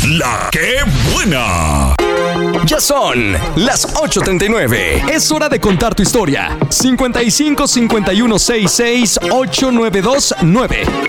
La que buena. Ya son las 8:39. Es hora de contar tu historia. 55 51 66 8929.